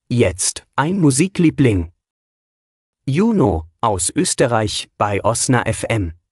Jetzt ein Musikliebling. Juno aus Österreich bei Osna FM.